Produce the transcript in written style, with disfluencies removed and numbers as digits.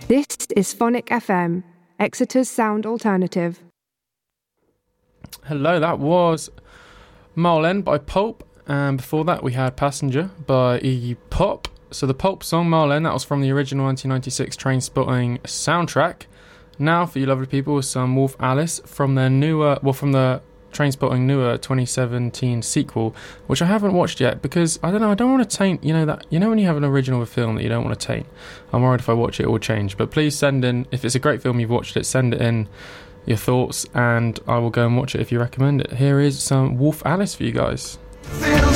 This is Phonic FM, Exeter's sound alternative. Hello, that was Marlene by Pulp, and before that we had Passenger by Iggy Pop. So the Pulp song Marlene, that was from the original 1996 Trainspotting soundtrack. Now for you lovely people, some Wolf Alice from their from the Trainspotting newer 2017 sequel, which I haven't watched yet because I don't want to taint, when you have an original of a film that you don't want to taint. I'm worried if I watch it will change, but please send in, if it's a great film you've watched it, send it in your thoughts and I will go and watch it if you recommend it. Here is some Wolf Alice for you guys. Feels